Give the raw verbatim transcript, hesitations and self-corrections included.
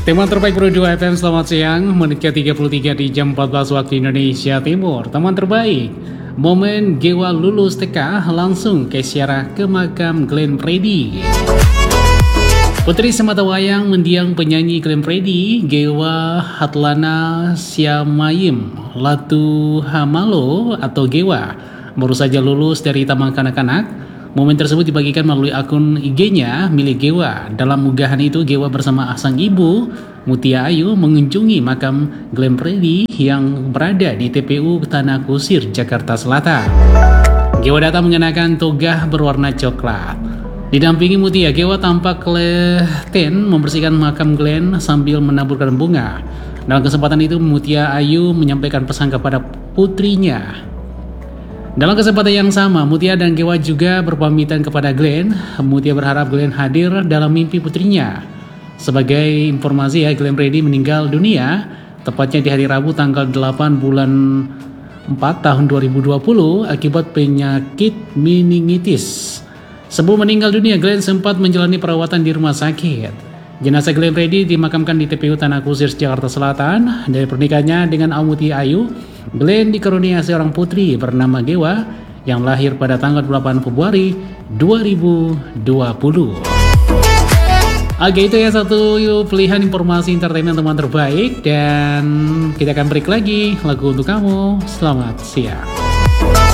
Tema terbaik Pro dua F M, selamat siang. Menit ke tiga puluh tiga di jam empat belas waktu Indonesia Timur. Teman terbaik, momen Gewa lulus T K langsung ke ziarah ke makam Glenn Fredly. Putri sematawayang mendiang penyanyi Glenn Fredly, Gewa Hatlana Siamayim Latu Hamalo atau Gewa, baru saja lulus dari taman kanak-kanak. Momen tersebut dibagikan melalui akun I G-nya milik Gewa. Dalam unggahan itu, Gewa bersama sang ibu, Mutia Ayu, mengunjungi makam Glenn Fredly yang berada di T P U Tanah Kusir, Jakarta Selatan. Gewa datang mengenakan toga berwarna coklat. Didampingi Mutia, Gewa tampak keleten membersihkan makam Glenn sambil menaburkan bunga. Dalam kesempatan itu, Mutia Ayu menyampaikan pesan kepada putrinya. Dalam kesempatan yang sama, Mutia dan Gewa juga berpamitan kepada Glenn. Mutia berharap Glenn hadir dalam mimpi putrinya. Sebagai informasi ya, Glenn Fredly meninggal dunia tepatnya di hari Rabu tanggal delapan bulan empat tahun dua ribu dua puluh akibat penyakit meningitis. Sebelum meninggal dunia, Glenn sempat menjalani perawatan di rumah sakit. Jenazah Glenn Fredly dimakamkan di T P U Tanah Kusir, Jakarta Selatan. Dari pernikahannya dengan Mutia Ayu, Glenn dikaruniai seorang putri bernama Gewa yang lahir pada tanggal delapan Februari dua ribu dua puluh. Oke, itu ya satu pilihan informasi entertainment teman terbaik, dan kita akan break lagi lagu untuk kamu. Selamat siang.